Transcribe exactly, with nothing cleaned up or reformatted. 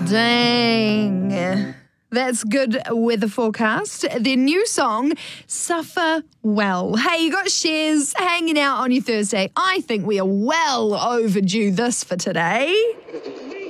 Dang. That's good weather forecast. Their new song, Suffer Well. Hey, you got shares hanging out on your Thursday. I think we are well overdue this for today.